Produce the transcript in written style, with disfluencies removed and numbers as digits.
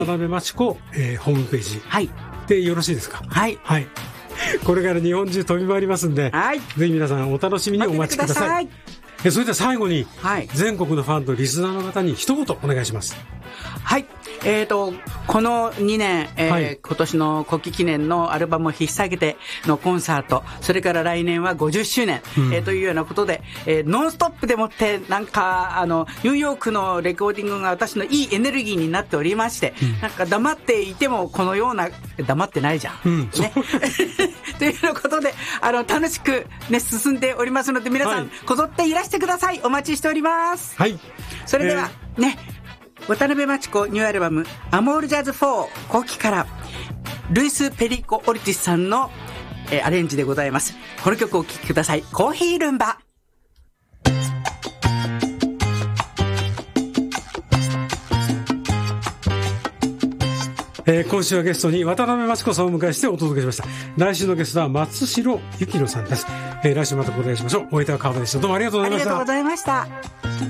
渡辺真知子、ホームページ、 はい、 でよろしいですか？ はい、 はい、これから日本中飛び回りますんで、 はい、 ぜひ皆さんお楽しみにお待ちください。それでは最後に、はい、全国のファンとリスナーの方に一言お願いします。 はい、この2年、はい、今年の国旗記念のアルバムを引っ提げてのコンサート、それから来年は50周年、というようなことで、ノンストップでもってなんかニューヨークのレコーディングが私のいいエネルギーになっておりまして、なんか黙っていてもこのような、黙ってないじゃん、ねというようなことで楽しく、ね、進んでおりますので、皆さん、はい、こぞっていらしてください。お待ちしております。 はい、 それでは、ね、渡辺真知子ニューアルバムアモールジャズ4後期からルイス・ペリコ・オルティスさんの、アレンジでございます。この曲をお聴きください。コーヒールンバ。 今週はゲストに渡辺真知子さんをお迎えしてお届けしました。来週のゲストは松代幸乃さんです。来週またお願いしましょう。お相手は川場でした。どうもありがとうございました。 ありがとうございました。